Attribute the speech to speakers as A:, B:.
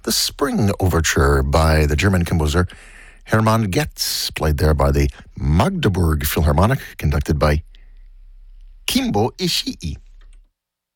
A: the Spring Overture by the German composer Hermann Goetz, played there by the Magdeburg Philharmonic, conducted by Kimbo Ishii.